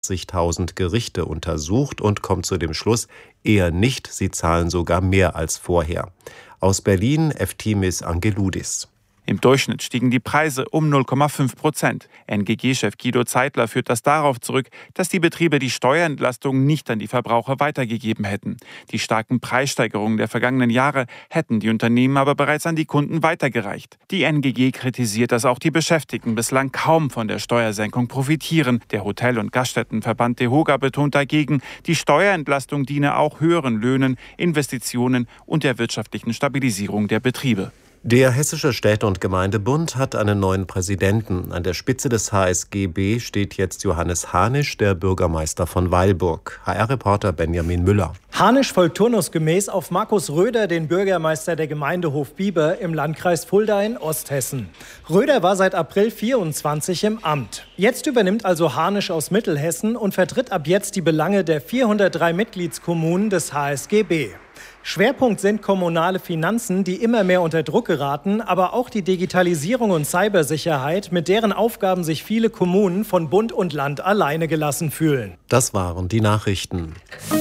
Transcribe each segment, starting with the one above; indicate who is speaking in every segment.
Speaker 1: 40.000 Gerichte untersucht und kommt zu dem Schluss, eher nicht, sie zahlen sogar mehr als vorher. Aus Berlin, Eftimis Angeloudis.
Speaker 2: Im Durchschnitt stiegen die Preise um 0,5%. NGG-Chef Guido Zeitler führt das darauf zurück, dass die Betriebe die Steuerentlastung nicht an die Verbraucher weitergegeben hätten. Die starken Preissteigerungen der vergangenen Jahre hätten die Unternehmen aber bereits an die Kunden weitergereicht. Die NGG kritisiert, dass auch die Beschäftigten bislang kaum von der Steuersenkung profitieren. Der Hotel- und Gaststättenverband DEHOGA betont dagegen, die Steuerentlastung diene auch höheren Löhnen, Investitionen und der wirtschaftlichen Stabilisierung der Betriebe.
Speaker 1: Der Hessische Städte- und Gemeindebund hat einen neuen Präsidenten. An der Spitze des HSGB steht jetzt Johannes Hanisch, der Bürgermeister von Weilburg. HR-Reporter Benjamin Müller.
Speaker 3: Hanisch folgt turnusgemäß auf Markus Röder, den Bürgermeister der Gemeinde Hofbieber im Landkreis Fulda in Osthessen. Röder war seit April 24 im Amt. Jetzt übernimmt also Hanisch aus Mittelhessen und vertritt ab jetzt die Belange der 403 Mitgliedskommunen des HSGB. Schwerpunkt sind kommunale Finanzen, die immer mehr unter Druck geraten, aber auch die Digitalisierung und Cybersicherheit, mit deren Aufgaben sich viele Kommunen von Bund und Land alleine gelassen fühlen.
Speaker 1: Das waren die Nachrichten.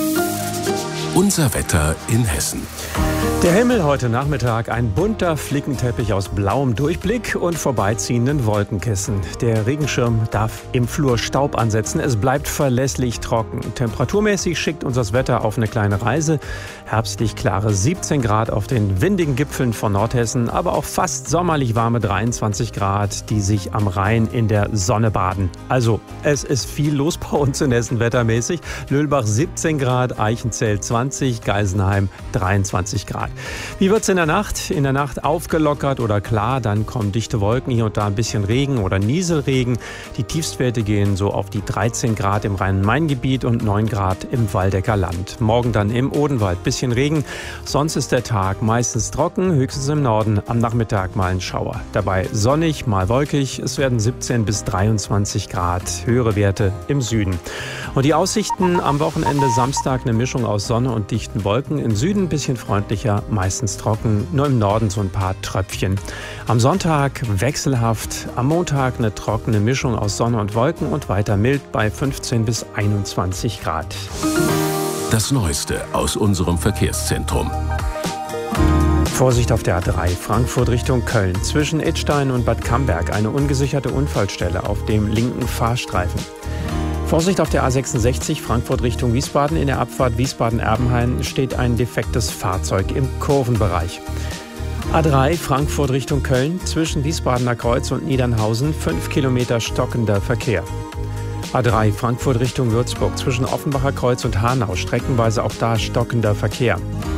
Speaker 4: Unser Wetter in Hessen.
Speaker 5: Der Himmel heute Nachmittag, ein bunter Flickenteppich aus blauem Durchblick und vorbeiziehenden Wolkenkissen. Der Regenschirm darf im Flur Staub ansetzen. Es bleibt verlässlich trocken. Temperaturmäßig schickt uns das Wetter auf eine kleine Reise. Herbstlich klare 17 Grad auf den windigen Gipfeln von Nordhessen, aber auch fast sommerlich warme 23 Grad, die sich am Rhein in der Sonne baden. Also, es ist viel los bei uns in Hessen wettermäßig. Löhlbach 17 Grad, Eichenzell 20, Geisenheim 23 Grad. Wie wird's in der Nacht? In der Nacht aufgelockert oder klar, dann kommen dichte Wolken, hier und da ein bisschen Regen oder Nieselregen. Die Tiefstwerte gehen so auf die 13 Grad im Rhein-Main-Gebiet und 9 Grad im Waldecker Land. Morgen dann im Odenwald bisschen Regen, sonst ist der Tag meistens trocken, höchstens im Norden, am Nachmittag mal ein Schauer. Dabei sonnig, mal wolkig, es werden 17 bis 23 Grad, höhere Werte im Süden. Und die Aussichten am Wochenende Samstag eine Mischung aus Sonne und dichten Wolken, im Süden ein bisschen freundlicher, meistens trocken, nur im Norden so ein paar Tröpfchen. Am Sonntag wechselhaft, am Montag eine trockene Mischung aus Sonne und Wolken und weiter mild bei 15 bis 21 Grad.
Speaker 4: Das Neueste aus unserem Verkehrszentrum.
Speaker 5: Vorsicht auf der A3, Frankfurt Richtung Köln. Zwischen Idstein und Bad Camberg eine ungesicherte Unfallstelle auf dem linken Fahrstreifen. Vorsicht auf der A66 Frankfurt Richtung Wiesbaden. In der Abfahrt Wiesbaden-Erbenhain steht ein defektes Fahrzeug im Kurvenbereich. A3 Frankfurt Richtung Köln. Zwischen Wiesbadener Kreuz und Niedernhausen 5 Kilometer stockender Verkehr. A3 Frankfurt Richtung Würzburg. Zwischen Offenbacher Kreuz und Hanau streckenweise auch da stockender Verkehr.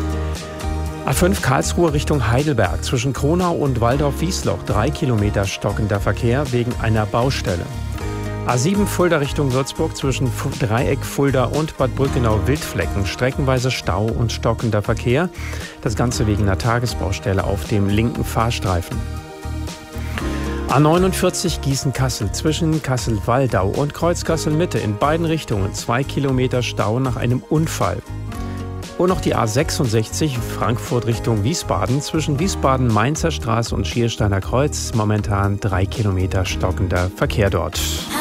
Speaker 5: A5 Karlsruhe Richtung Heidelberg. Zwischen Kronau und Waldorf-Wiesloch 3 Kilometer stockender Verkehr wegen einer Baustelle. A7 Fulda Richtung Würzburg zwischen Dreieck, Fulda und Bad Brückenau-Wildflecken. Streckenweise Stau und stockender Verkehr. Das Ganze wegen einer Tagesbaustelle auf dem linken Fahrstreifen. A49 Gießen-Kassel zwischen Kassel-Waldau und Kreuz-Kassel-Mitte in beiden Richtungen 2 Kilometer Stau nach einem Unfall. Und noch die A66 Frankfurt Richtung Wiesbaden zwischen Wiesbaden-Mainzer Straße und Schiersteiner Kreuz. Momentan 3 Kilometer stockender Verkehr dort.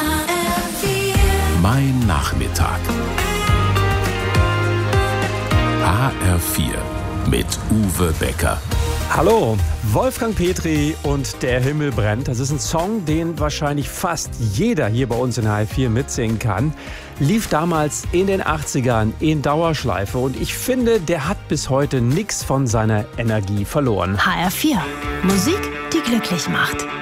Speaker 4: Mein Nachmittag. HR4 mit Uwe Becker.
Speaker 5: Hallo, Wolfgang Petri und Der Himmel brennt. Das ist ein Song, den wahrscheinlich fast jeder hier bei uns in HR4 mitsingen kann. Lief damals in den 80ern in Dauerschleife und ich finde, der hat bis heute nichts von seiner Energie verloren.
Speaker 6: HR4, Musik, die glücklich macht.